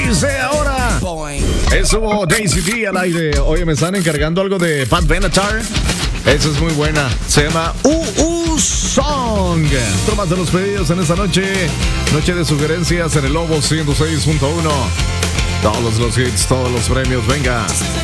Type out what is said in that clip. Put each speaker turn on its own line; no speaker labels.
dice ahora. Estuvo Daisy D al aire. Oye, me están encargando algo de Pat Benatar. Esa es muy buena. Se llama Song. Tomas de los pedidos en esta noche. Noche de sugerencias en el Lobo 106.1. Todos los hits, todos los premios. Venga.